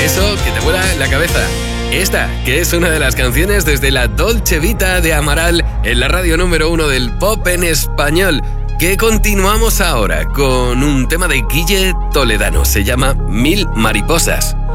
eso que te vuela la cabeza. Esta, que es una de las canciones desde la Dolce Vita de Amaral en la radio número 1 del pop en español. Que continuamos ahora con un tema de Guille Toledano. Se llama Mil Mariposas.